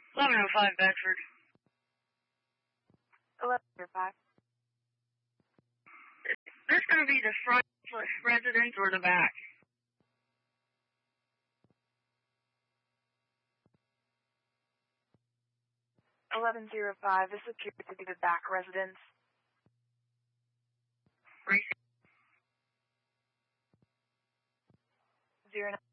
1105 Bedford. 1105. Is this going to be the front residence or the back? 1105. This appears to be the back residence. 09.